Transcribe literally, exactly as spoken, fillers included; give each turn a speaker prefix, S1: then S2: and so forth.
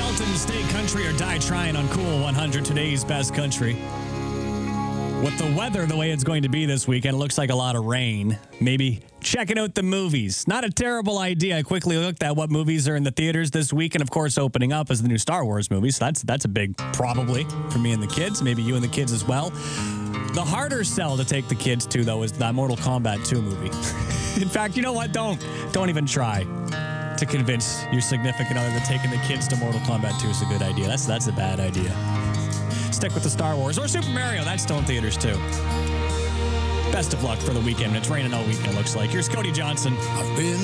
S1: Dalton, Stay Country or Die Trying on Cool one hundred, today's best country. With the weather the way it's going to be this weekend, it looks like a lot of rain. Maybe checking out the movies. Not a terrible idea. I quickly looked at what movies are in the theaters this week, and of course, opening up is the new Star Wars movie. So that's that's a big probably for me and the kids. Maybe you and the kids as well. The harder sell to take the kids to, though, is that Mortal Kombat two movie. In fact, you know what? Don't don't even try to convince your significant other that taking the kids to Mortal Kombat two is a good idea. That's that's a bad idea. Stick with the Star Wars or Super Mario. That's still in theaters, too. Best of luck for the weekend. It's raining all weekend, looks like. Here's Cody Johnson.
S2: I've been